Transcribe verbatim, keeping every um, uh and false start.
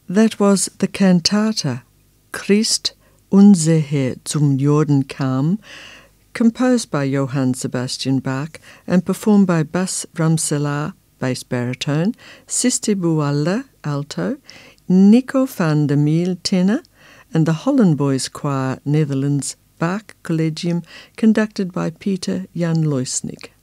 That was the cantata Christ unser Herr zum Jordan kam, composed by Johann Sebastian Bach and performed by Bas Ramselaar, bass baritone, Sisti Buwalda, alto, Nico van der Meel, tenor, and the Holland Boys Choir, Netherlands, Bach Collegium, conducted by Peter Jan Loisnig.